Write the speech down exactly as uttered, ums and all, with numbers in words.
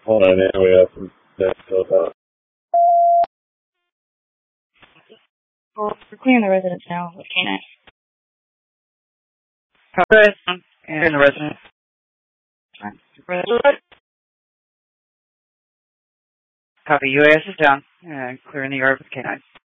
Hold on, man. We have some that built up. Well, we're clearing the residence now with K nine. Copy. And the residence. Copy. U A S is down. And clearing the yard with K nine.